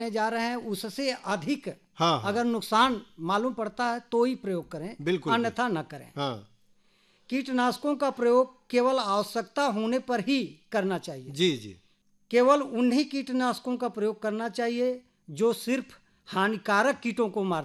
जा रहे हैं उससे अधिक हाँ, अगर नुकसान मालूम पड़ता है तो ही प्रयोग करें, बिल्कुल, अन्यथा न करें। हाँ, कीटनाशकों का प्रयोग केवल आवश्यकता होने पर ही करना चाहिए। जी जी, केवल उन्हीं कीटनाशकों का प्रयोग करना चाहिए जो सिर्फ हानिकारक कीटों को मारते